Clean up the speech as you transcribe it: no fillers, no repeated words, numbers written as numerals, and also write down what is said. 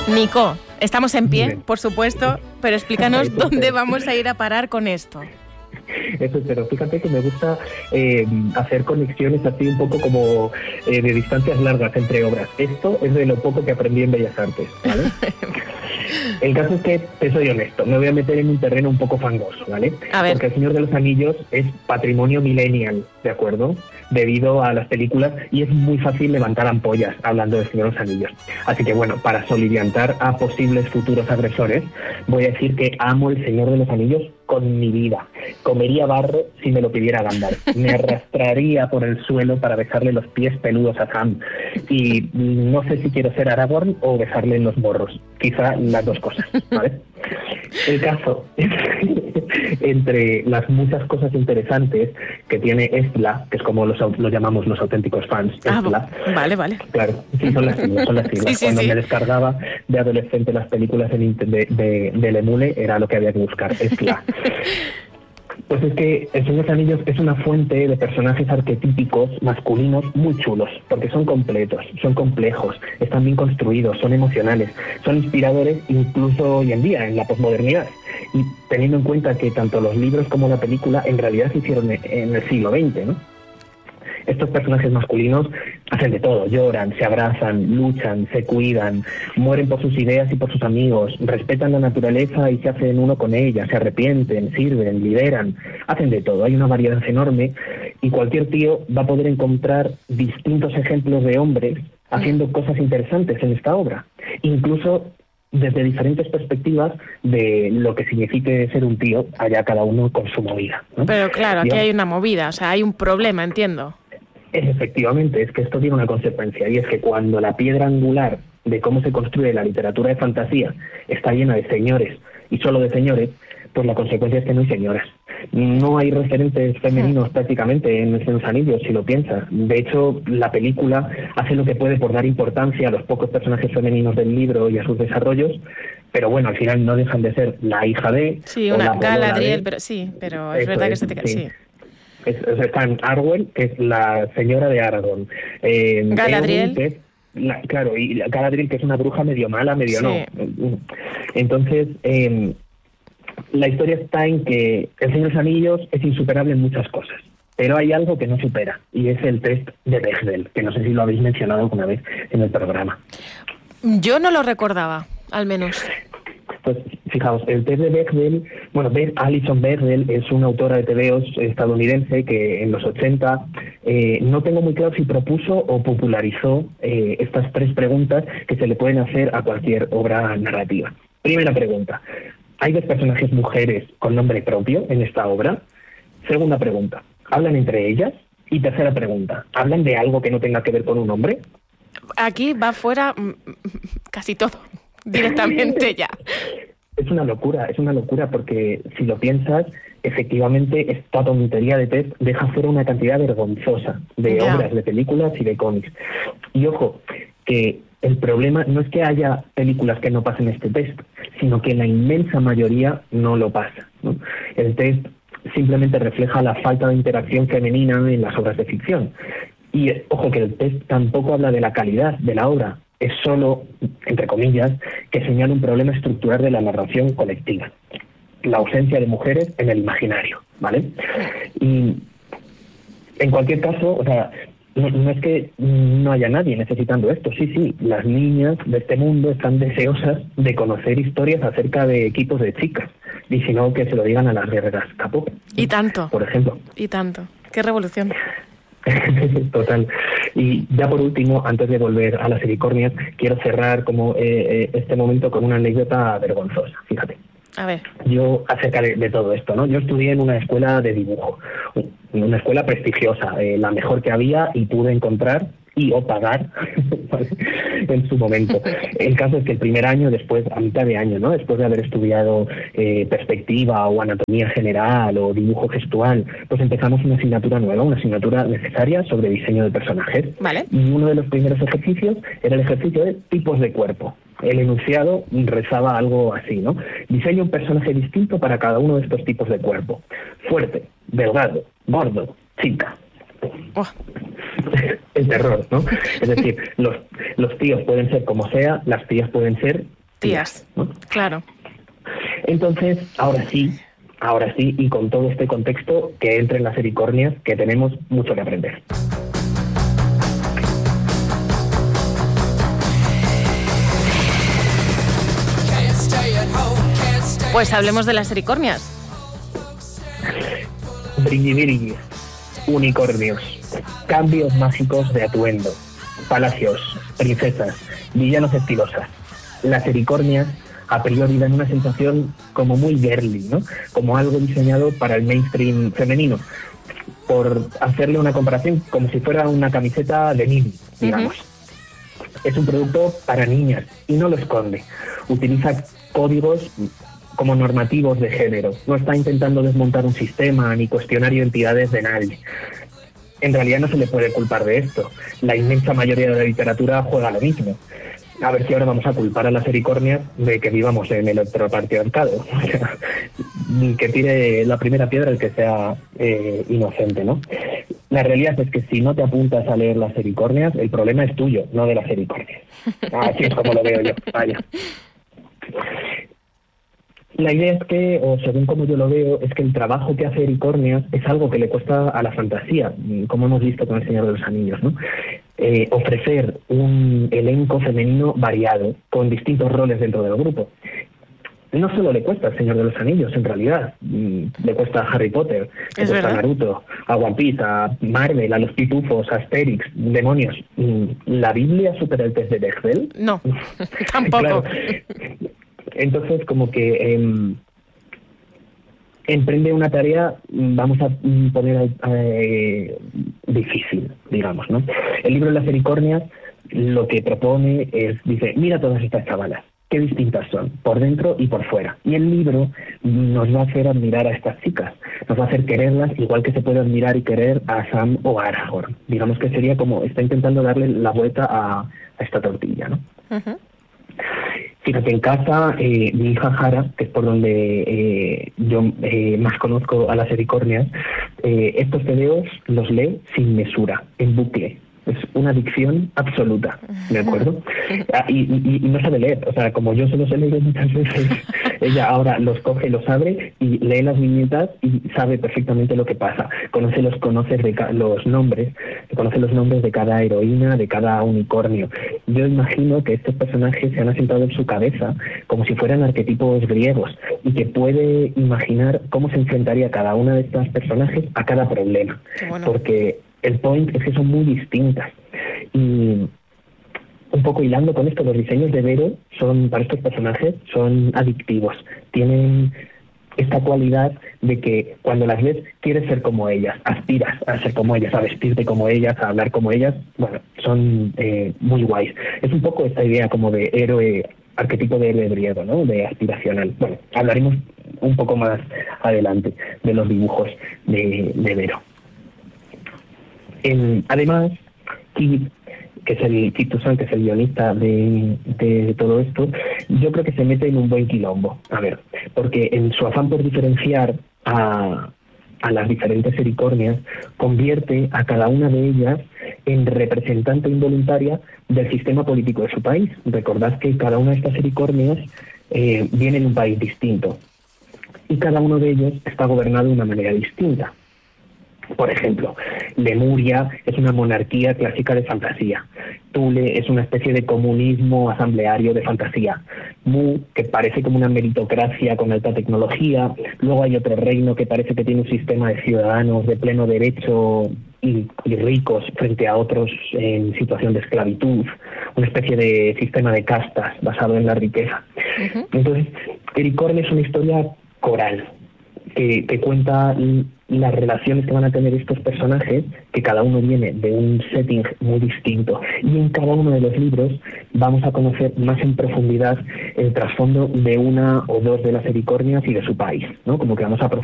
Nico, estamos en pie, por supuesto, pero explícanos dónde vamos a ir a parar con esto. Eso, pero fíjate que me gusta hacer conexiones así un poco como de distancias largas entre obras. Esto es de lo poco que aprendí en Bellas Artes, ¿vale? El caso es que, te soy honesto, me voy a meter en un terreno un poco fangoso, ¿vale? A ver. Porque El Señor de los Anillos es patrimonio millennial, ¿de acuerdo? Debido a las películas, y es muy fácil levantar ampollas hablando del Señor de los Anillos. Así que bueno, para soliviantar a posibles futuros agresores, voy a decir que amo El Señor de los Anillos con mi vida. Comería barro si me lo pidiera Gandalf. Me arrastraría por el suelo para besarle los pies peludos a Sam. Y no sé si quiero ser Aragorn o besarle en los morros. Quizá las dos cosas, ¿vale? El caso es que entre las muchas cosas interesantes que tiene Estla, que es como los llamamos los auténticos fans, Estla. Vale. Claro, sí, son las siglas. Sí, Cuando me descargaba de adolescente las películas del Emule, era lo que había que buscar, Estla. Pues es que El Señor de los Anillos es una fuente de personajes arquetípicos masculinos muy chulos, porque son completos, son complejos, están bien construidos, son emocionales, son inspiradores incluso hoy en día, en la posmodernidad. Y teniendo en cuenta que tanto los libros como la película en realidad se hicieron en el siglo XX, ¿no? Estos personajes masculinos hacen de todo, lloran, se abrazan, luchan, se cuidan, mueren por sus ideas y por sus amigos, respetan la naturaleza y se hacen uno con ella, se arrepienten, sirven, lideran, hacen de todo. Hay una variedad enorme y cualquier tío va a poder encontrar distintos ejemplos de hombres haciendo cosas interesantes en esta obra, incluso desde diferentes perspectivas de lo que signifique ser un tío, allá cada uno con su movida, ¿no? Pero claro, aquí hay una movida, o sea, hay un problema, entiendo. Efectivamente, es que esto tiene una consecuencia, y es que cuando la piedra angular de cómo se construye la literatura de fantasía está llena de señores, y solo de señores, pues la consecuencia es que no hay señoras. No hay referentes femeninos prácticamente en El Señor de los Anillos, si lo piensas. De hecho, la película hace lo que puede por dar importancia a los pocos personajes femeninos del libro y a sus desarrollos, pero bueno, al final no dejan de ser la hija de... Sí, una Galadriel, pero es verdad que se te... Sí. Está en Arwen, que es la señora de Aragorn. Galadriel. Eowyn, que es claro, y Galadriel, que es una bruja medio mala, medio no. Entonces, la historia está en que El Señor de los Anillos es insuperable en muchas cosas, pero hay algo que no supera, y es el test de Bechdel, que no sé si lo habéis mencionado alguna vez en el programa. Yo no lo recordaba, al menos. Pues fijaos, el test de Bechdel, bueno, Alison Bechdel es una autora de tebeos estadounidense que en los 80, no tengo muy claro si propuso o popularizó estas 3 preguntas que se le pueden hacer a cualquier obra narrativa. Primera pregunta, ¿hay 2 personajes mujeres con nombre propio en esta obra? Segunda pregunta, ¿hablan entre ellas? Y tercera pregunta, ¿hablan de algo que no tenga que ver con un hombre? Aquí va fuera casi todo. Directamente ya. Es una locura porque si lo piensas, efectivamente esta tontería de test deja fuera una cantidad vergonzosa de obras, de películas y de cómics. Y ojo, que el problema no es que haya películas que no pasen este test, sino que la inmensa mayoría no lo pasa, ¿no? El test simplemente refleja la falta de interacción femenina en las obras de ficción. Y ojo, que el test tampoco habla de la calidad de la obra, es solo, entre comillas, que señala un problema estructural de la narración colectiva, la ausencia de mujeres en el imaginario, ¿vale? Y en cualquier caso, o sea, no es que no haya nadie necesitando esto, sí, las niñas de este mundo están deseosas de conocer historias acerca de equipos de chicas, y si no, que se lo digan a las guerreras K-pop. Y tanto. Por ejemplo. Y tanto. ¡Qué revolución! Total. Y ya por último, antes de volver a las unicornias, quiero cerrar como este momento con una anécdota vergonzosa. Fíjate. A ver. Yo, acerca de todo esto, ¿no? Yo estudié en una escuela de dibujo, una escuela prestigiosa, la mejor que había y pude encontrar o pagar en su momento. El caso es que el primer año, a mitad de año, ¿no? Después de haber estudiado perspectiva o anatomía general o dibujo gestual, pues empezamos una asignatura nueva, una asignatura necesaria sobre diseño de personajes. Vale. Y uno de los primeros ejercicios era el ejercicio de tipos de cuerpo. El enunciado rezaba algo así, ¿no? Diseña un personaje distinto para cada uno de estos tipos de cuerpo. Fuerte, delgado, gordo, chica. Oh. El terror, ¿no? Es decir, los tíos pueden ser como sea, las tías pueden ser tías, ¿no? Claro. Entonces, ahora sí, y con todo este contexto, que entren las sericornias, que tenemos mucho que aprender. Pues hablemos de las sericornias. Bringivirigis, unicornios, cambios mágicos de atuendo, palacios, princesas, villanos estilosas. Las sericornias a priori dan una sensación como muy girly, ¿no? Como algo diseñado para el mainstream femenino. Por hacerle una comparación, como si fuera una camiseta de Nini, digamos. Es un producto para niñas y no lo esconde. Utiliza códigos como normativos de género. No está intentando desmontar un sistema ni cuestionar identidades de nadie. En realidad no se le puede culpar de esto. La inmensa mayoría de la literatura juega lo mismo. A ver si ahora vamos a culpar a las sericornias de que vivamos en el heteropatriarcado. O sea, que tire la primera piedra el que sea inocente, ¿no? La realidad es que si no te apuntas a leer las sericornias, el problema es tuyo, no de las sericornias. Así es como lo veo yo. Vaya. La idea es que, o según como yo lo veo, es que el trabajo que hace Sericornias es algo que le cuesta a la fantasía, como hemos visto con El Señor de los Anillos, ¿no? Ofrecer un elenco femenino variado, con distintos roles dentro del grupo. No solo le cuesta al Señor de los Anillos, en realidad. Le cuesta a Harry Potter, le cuesta a Naruto, a One Piece, a Marvel, a los Pitufos, a Asterix, demonios. ¿La Biblia supera el test de Bechdel? No, tampoco. Claro. Entonces, como que emprende una tarea, vamos a poner difícil, digamos, ¿no? El libro de las sericornias lo que propone es, dice, mira todas estas chavalas, qué distintas son, por dentro y por fuera. Y el libro nos va a hacer admirar a estas chicas, nos va a hacer quererlas igual que se puede admirar y querer a Sam o a Aragorn. Digamos que sería como, está intentando darle la vuelta a esta tortilla, ¿no? Uh-huh. Fíjate, en casa, mi hija Jara, que es por donde yo más conozco a las sericornias, estos videos los lee sin mesura, en bucle. Es una adicción absoluta, ¿de acuerdo? Y no sabe leer, o sea, como yo solo sé leer muchas veces, ella ahora los coge, los abre y lee las viñetas y sabe perfectamente lo que pasa. Conoce los nombres de cada heroína, de cada unicornio. Yo imagino que estos personajes se han asentado en su cabeza como si fueran arquetipos griegos y que puede imaginar cómo se enfrentaría cada una de estos personajes a cada problema. Bueno. Porque el point es que son muy distintas. Y un poco hilando con esto, los diseños de Vero para estos personajes son adictivos. Tienen esta cualidad de que cuando las ves quieres ser como ellas, aspiras a ser como ellas, a vestirte como ellas, a hablar como ellas. Bueno, son muy guays. Es un poco esta idea como de héroe, arquetipo de héroe griego, ¿no? De aspiracional. Bueno, hablaremos un poco más adelante de los dibujos de Vero. Además, Kit Toussaint, que es el guionista de todo esto, yo creo que se mete en un buen quilombo. A ver, porque en su afán por diferenciar a las diferentes sericornias, convierte a cada una de ellas en representante involuntaria del sistema político de su país. Recordad que cada una de estas sericornias viene de un país distinto y cada uno de ellos está gobernado de una manera distinta. Por ejemplo, Lemuria es una monarquía clásica de fantasía. Thule es una especie de comunismo asambleario de fantasía. Mu, que parece como una meritocracia con alta tecnología. Luego hay otro reino que parece que tiene un sistema de ciudadanos de pleno derecho y ricos frente a otros en situación de esclavitud. Una especie de sistema de castas basado en la riqueza. Uh-huh. Entonces, Sericornia es una historia coral que cuenta las relaciones que van a tener estos personajes, que cada uno viene de un setting muy distinto. Y en cada uno de los libros vamos a conocer más en profundidad el trasfondo de una o dos de las sericornias y de su país, ¿no? Como que vamos a